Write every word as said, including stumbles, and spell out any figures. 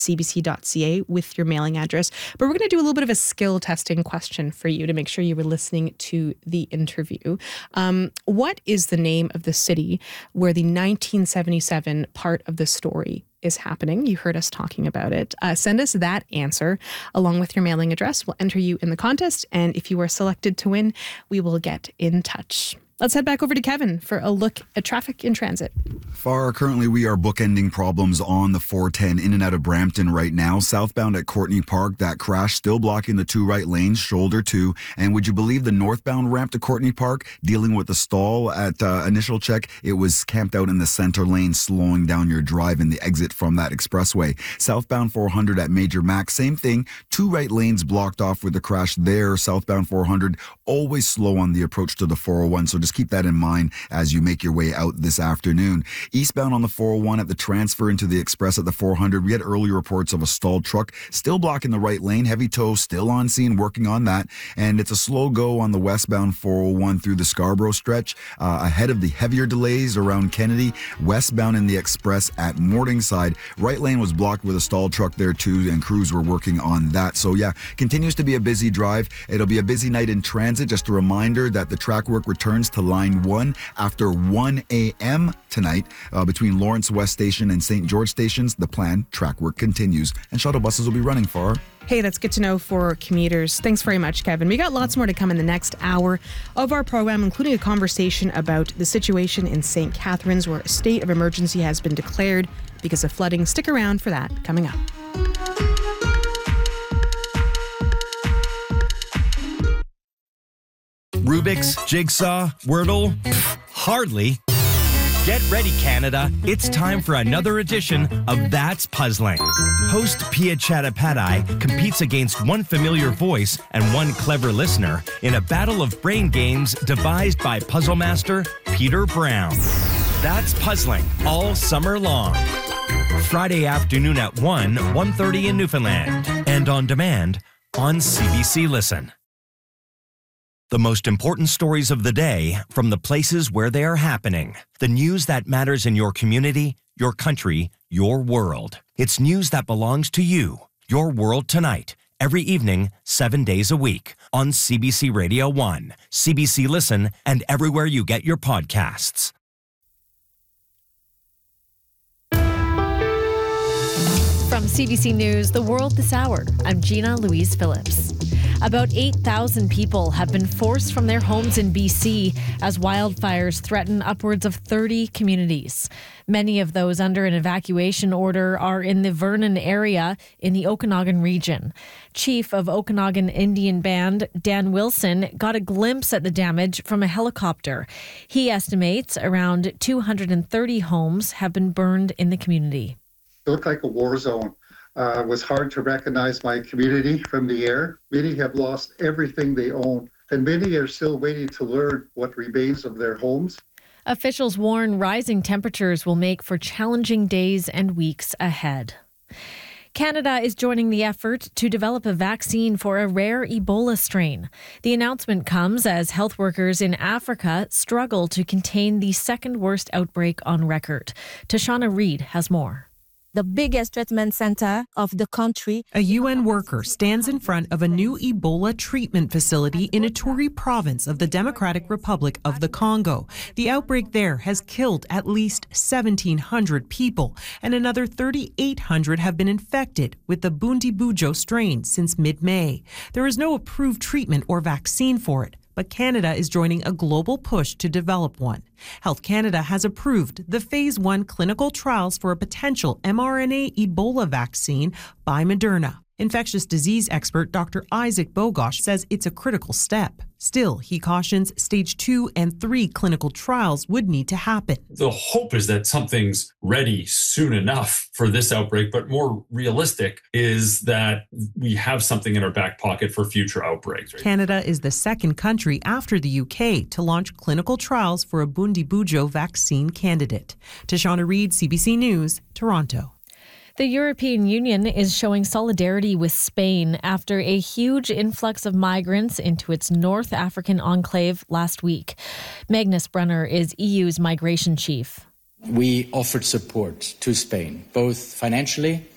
c b c dot c a with your mailing address. But we're going to do a little bit of a skill testing question for you to make sure you were listening to the interview. Um, what is the name of the city where the nineteen seventy-seven part of the story is happening? You heard us talking about it. Uh, send us that answer along with your mailing address. We'll enter you in the contest. And if you are selected to win, we will get in touch. Let's head back over to Kevin for a look at traffic in transit. Far, currently we are bookending problems on the four ten in and out of Brampton right now. Southbound at Courtney Park, that crash still blocking the two right lanes, shoulder two. And would you believe the northbound ramp to Courtney Park dealing with the stall at uh, initial check? It was camped out in the center lane, slowing down your drive and the exit from that expressway. Southbound four hundred at Major Mac, same thing. Two right lanes blocked off with the crash there. Southbound four hundred, always slow on the approach to the four oh one. So just keep that in mind as you make your way out this afternoon. Eastbound on the four oh one at the transfer into the express at the four hundred, we had early reports of a stalled truck still blocking the right lane. Heavy tow still on scene, working on that. And it's a slow go on the westbound four oh one through the Scarborough stretch, uh, ahead of the heavier delays around Kennedy. Westbound in the express at Morningside, right lane was blocked with a stalled truck there too, and crews were working on that. So yeah, continues to be a busy drive. It'll be a busy night in transit. Just a reminder that the track work returns to line one after one a.m. tonight uh, between Lawrence West Station and Saint George stations. The planned track work continues, and shuttle buses will be running far. Hey, that's good to know for commuters. Thanks very much, Kevin. We got lots more to come in the next hour of our program, including a conversation about the situation in Saint Catharines, where a state of emergency has been declared because of flooding. Stick around for that coming up. Rubik's, Jigsaw, Wordle? Pfft, hardly. Get ready, Canada. It's time for another edition of That's Puzzling. Host Pia Chattopadhyay competes against one familiar voice and one clever listener in a battle of brain games devised by puzzle master Peter Brown. That's Puzzling all summer long. Friday afternoon at one, one thirty in Newfoundland. And on demand on C B C Listen. The most important stories of the day from the places where they are happening. The news that matters in your community, your country, your world. It's news that belongs to you. Your World Tonight. Every evening, seven days a week. On C B C Radio one, C B C Listen, and everywhere you get your podcasts. From C B C News, The World This Hour, I'm Gina Louise Phillips. About eight thousand people have been forced from their homes in B C as wildfires threaten upwards of thirty communities. Many of those under an evacuation order are in the Vernon area in the Okanagan region. Chief of Okanagan Indian Band, Dan Wilson, got a glimpse at the damage from a helicopter. He estimates around two hundred thirty homes have been burned in the community. It looked like a war zone. Uh, it was hard to recognize my community from the air. Many have lost everything they own, and many are still waiting to learn what remains of their homes. Officials warn rising temperatures will make for challenging days and weeks ahead. Canada is joining the effort to develop a vaccine for a rare Ebola strain. The announcement comes as health workers in Africa struggle to contain the second worst outbreak on record. Tashana Reid has more. The biggest treatment center of the country. A U N worker stands in front of a new Ebola treatment facility in Ituri province of the Democratic Republic of the Congo. The outbreak there has killed at least seventeen hundred people, and another thirty-eight hundred have been infected with the Bundibugyo strain since mid-May. There is no approved treatment or vaccine for it, but Canada is joining a global push to develop one. Health Canada has approved the phase one clinical trials for a potential mRNA Ebola vaccine by Moderna. Infectious disease expert Doctor Isaac Bogosh says it's a critical step. Still, he cautions stage two and three clinical trials would need to happen. The hope is that something's ready soon enough for this outbreak, but more realistic is that we have something in our back pocket for future outbreaks. Right? Canada is the second country after the U K to launch clinical trials for a Bundibugyo vaccine candidate. Tashana Reid, C B C News, Toronto. The European Union is showing solidarity with Spain after a huge influx of migrants into its North African enclave last week. Magnus Brunner is E U's migration chief. We offered support to Spain, both financially